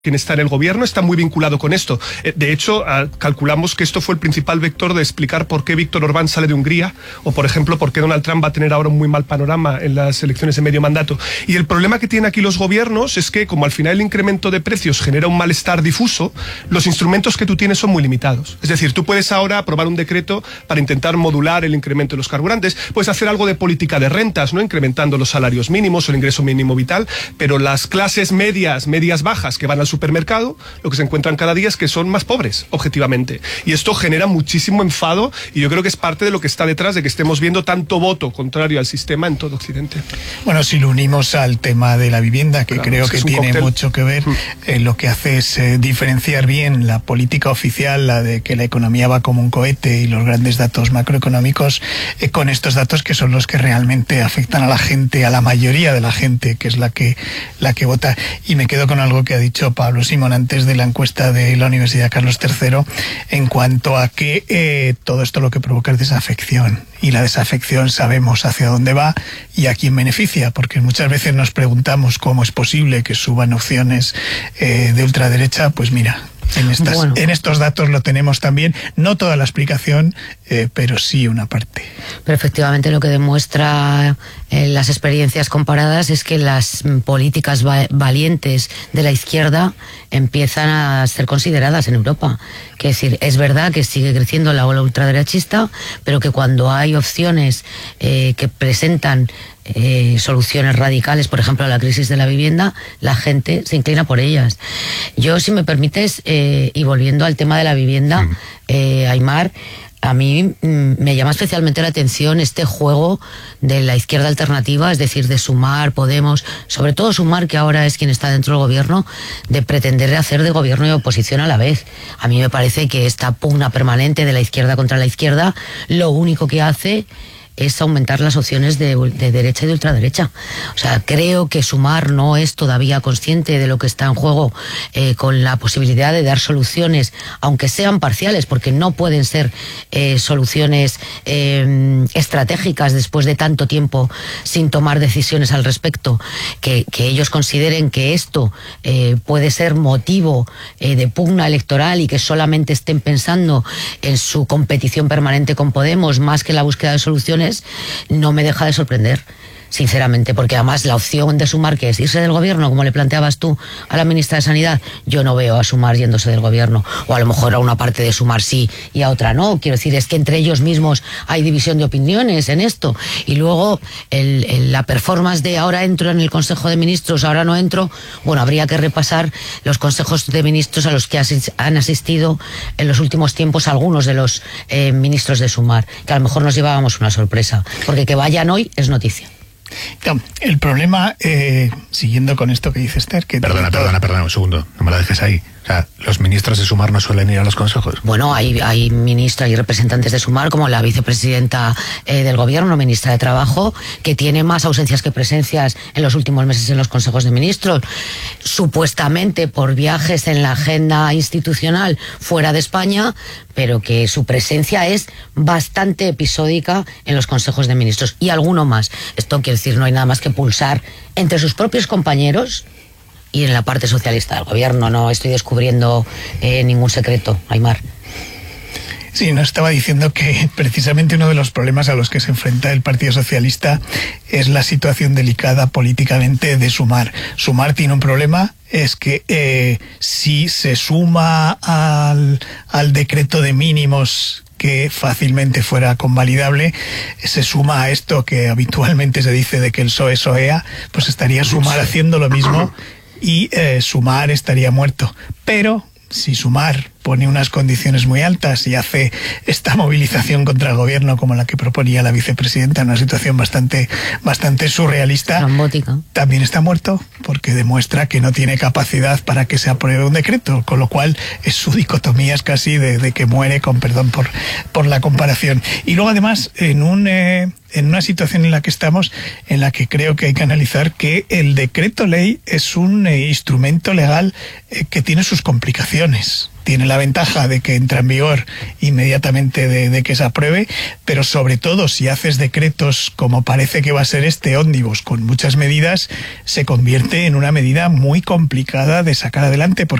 quien está en el gobierno está muy vinculado con esto. De hecho, calculamos que esto fue el principal vector de explicar por qué Víctor Orbán sale de Hungría, o por ejemplo, por qué Donald Trump va a tener ahora un muy mal panorama en las elecciones de medio mandato. Y el problema que tienen aquí los gobiernos es que, como al final el incremento de precios genera un malestar difuso, los instrumentos que tú tienes son muy limitados. Es decir, tú puedes ahora aprobar un decreto para intentar modular el incremento de los carburantes, puedes hacer algo de política de rentas, ¿no?, incrementando los salarios mínimos o el ingreso mínimo vital, pero las clases medias bajas que van al supermercado, lo que se encuentran cada día es que son más pobres, objetivamente. Y esto genera muchísimo enfado, y yo creo que es parte de lo que está detrás de que estemos viendo tanto voto contrario al sistema en todo Occidente. Bueno, si lo unimos al tema de la vivienda, que creo que tiene cóctel. Mucho que ver, lo que hace es diferenciar bien la política oficial, la de que la economía va como un cohete, y los grandes datos macroeconómicos, con estos datos que son los que realmente afectan a la gente, a la mayoría de la gente, que es la que vota. Y me quedo con algo que ha dicho Pablo Simón antes de la encuesta de la Universidad Carlos III, en cuanto a que todo esto lo que provoca es desafección, y la desafección sabemos hacia dónde va y a quién beneficia, porque muchas veces nos preguntamos cómo es posible que suban opciones de ultraderecha. Pues mira, en estos datos lo tenemos también, no toda la explicación, pero sí una parte. Pero efectivamente lo que demuestra las experiencias comparadas es que las políticas valientes de la izquierda empiezan a ser consideradas en Europa. Que es decir, es verdad que sigue creciendo la ola ultraderechista, pero que cuando hay opciones que presentan soluciones radicales, por ejemplo a la crisis de la vivienda, la gente se inclina por ellas. Yo, si me permites, y volviendo al tema de la vivienda, Aimar, a mí me llama especialmente la atención este juego de la izquierda alternativa, es decir, de Sumar, Podemos, sobre todo Sumar, que ahora es quien está dentro del gobierno, de pretender hacer de gobierno y oposición a la vez. A mí me parece que esta pugna permanente de la izquierda contra la izquierda lo único que hace es aumentar las opciones de derecha y de ultraderecha. O sea, creo que Sumar no es todavía consciente de lo que está en juego, con la posibilidad de dar soluciones, aunque sean parciales, porque no pueden ser soluciones estratégicas después de tanto tiempo sin tomar decisiones al respecto, que ellos consideren que esto puede ser motivo de pugna electoral y que solamente estén pensando en su competición permanente con Podemos más que en la búsqueda de soluciones. No me deja de sorprender, sinceramente, porque además la opción de Sumar, que es irse del gobierno, como le planteabas tú a la ministra de Sanidad, yo no veo a Sumar yéndose del gobierno, o a lo mejor a una parte de Sumar sí y a otra no. Quiero decir, es que entre ellos mismos hay división de opiniones en esto, y luego la performance de ahora entro en el Consejo de Ministros, ahora no entro. Bueno, habría que repasar los consejos de ministros a los que han asistido en los últimos tiempos algunos de los ministros de Sumar, que a lo mejor nos llevábamos una sorpresa, porque que vayan hoy es noticia. El problema, siguiendo con esto que dice Esther, que... Perdona, un segundo, no me la dejes ahí. O sea, ¿los ministros de Sumar no suelen ir a los consejos? Bueno, hay ministros y representantes de Sumar, como la vicepresidenta del gobierno, ministra de Trabajo, que tiene más ausencias que presencias en los últimos meses en los consejos de ministros, supuestamente por viajes en la agenda institucional fuera de España, pero que su presencia es bastante episódica en los consejos de ministros, y alguno más. Esto quiere decir, no hay nada más que pulsar entre sus propios compañeros y en la parte socialista del gobierno. No estoy descubriendo ningún secreto, Aimar. Sí, nos estaba diciendo que precisamente uno de los problemas a los que se enfrenta el Partido Socialista es la situación delicada políticamente de Sumar. Sumar tiene un problema, es que si se suma al decreto de mínimos, que fácilmente fuera convalidable, se suma a esto que habitualmente se dice de que el PSOE soea, pues estaría Sumar haciendo lo mismo, y Sumar estaría muerto. Pero si Sumar pone unas condiciones muy altas y hace esta movilización contra el gobierno como la que proponía la vicepresidenta, en una situación bastante surrealista, trambótica, también está muerto, porque demuestra que no tiene capacidad para que se apruebe un decreto, con lo cual es su dicotomía es casi de que muere, con perdón por la comparación. Y luego además en una situación en la que estamos, en la que creo que hay que analizar que el decreto ley es un instrumento legal que tiene sus complicaciones. tiene la ventaja de que entra en vigor inmediatamente de que se apruebe, pero sobre todo si haces decretos como parece que va a ser este ómnibus con muchas medidas, se convierte en una medida muy complicada de sacar adelante,